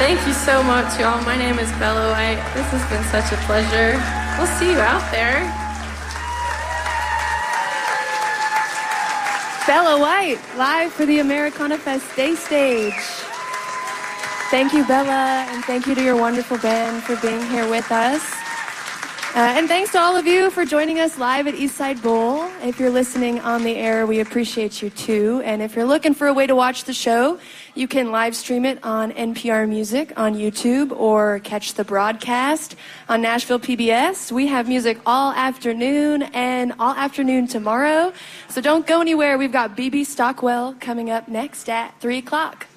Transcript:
Thank you so much, y'all. My name is Bella White. This has been such a pleasure. We'll see you out there. Bella White, live for the Americana Fest Day Stage. Thank you, Bella, and thank you to your wonderful band for being here with us. And thanks to all of you for joining us live at Eastside Bowl. If you're listening on the air, we appreciate you too. And if you're looking for a way to watch the show, you can live stream it on NPR Music on YouTube or catch the broadcast on Nashville PBS. We have music all afternoon and all afternoon tomorrow. So don't go anywhere. We've got BB Stockwell coming up next at 3 o'clock.